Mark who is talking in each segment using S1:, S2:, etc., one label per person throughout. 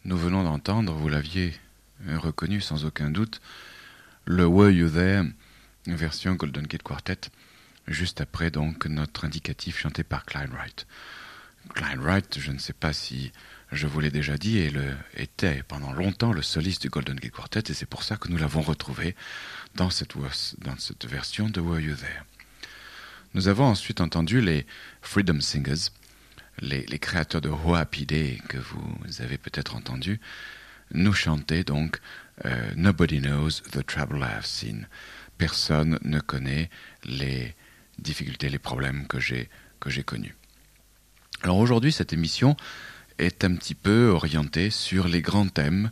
S1: Nous venons d'entendre, vous l'aviez reconnu sans aucun doute, le Were You There, version Golden Gate Quartet, juste après donc notre indicatif chanté par Clyde Wright. Clyde Wright, je ne sais pas si je vous l'ai déjà dit, était pendant longtemps le soliste du Golden Gate Quartet, et c'est pour ça que nous l'avons retrouvé dans cette version de Were You There. Nous avons ensuite entendu les Freedom Singers, les créateurs de Oh Happy Day que vous avez peut-être entendu, nous chanter donc Nobody Knows the Trouble I've Seen. Personne ne connaît les difficultés, les problèmes que j'ai connus. Alors aujourd'hui, cette émission est un petit peu orientée sur les grands thèmes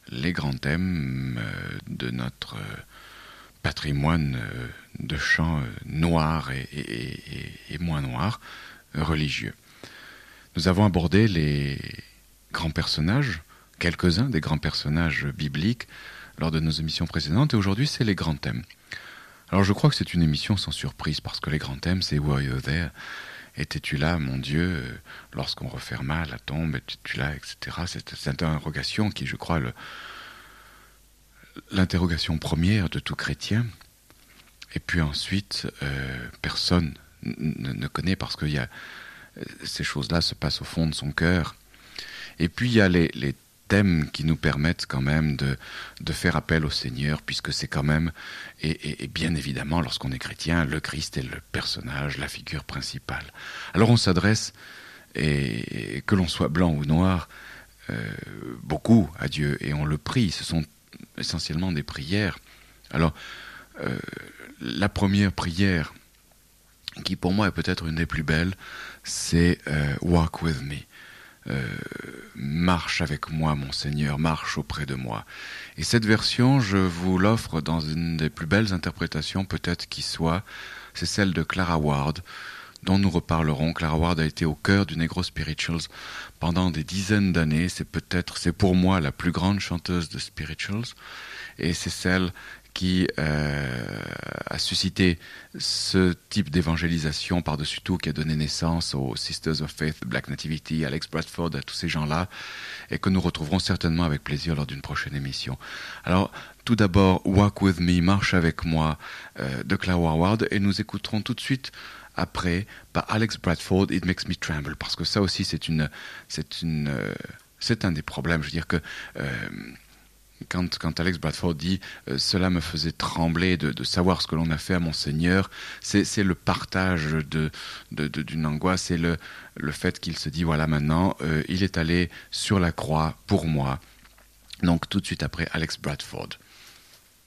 S1: de notre patrimoine de chants noirs et moins noirs, religieux. Nous avons abordé les grands personnages, quelques-uns des grands personnages bibliques lors de nos émissions précédentes, et aujourd'hui c'est les grands thèmes. Alors je crois que c'est une émission sans surprise, parce que les grands thèmes c'est Were You There, étais-tu là mon Dieu, lorsqu'on referma la tombe, étais-tu là, etc. Cette interrogation qui, je crois, l'interrogation première de tout chrétien, et puis ensuite personne ne connaît, parce que ces choses-là se passent au fond de son cœur. Et puis il y a les thèmes qui nous permettent quand même de faire appel au Seigneur, puisque c'est quand même, et bien évidemment lorsqu'on est chrétien, le Christ est le personnage, la figure principale. Alors on s'adresse, et que l'on soit blanc ou noir, beaucoup à Dieu, et on le prie. Ce sont essentiellement des prières. Alors la première prière, qui pour moi est peut-être une des plus belles, c'est Walk with me. Marche avec moi, mon Seigneur, marche auprès de moi. Et cette version, je vous l'offre dans une des plus belles interprétations peut-être qui soit, c'est celle de Clara Ward, dont nous reparlerons. Clara Ward a été au cœur du Negro Spirituals pendant des dizaines d'années. C'est pour moi la plus grande chanteuse de spirituals, et c'est celle qui a suscité ce type d'évangélisation par-dessus tout, qui a donné naissance aux Sisters of Faith, Black Nativity, Alex Bradford, à tous ces gens-là, et que nous retrouverons certainement avec plaisir lors d'une prochaine émission. Alors, tout d'abord, Walk With Me, Marche avec moi, de Clara Ward, et nous écouterons tout de suite après, par Alex Bradford, It Makes Me Tremble, parce que ça aussi c'est un des problèmes. Je veux dire que quand Alex Bradford dit cela me faisait trembler de savoir ce que l'on a fait à mon Seigneur, c'est le partage d'une angoisse, c'est le fait qu'il se dit voilà, maintenant il est allé sur la croix pour moi. Donc tout de suite après Alex Bradford.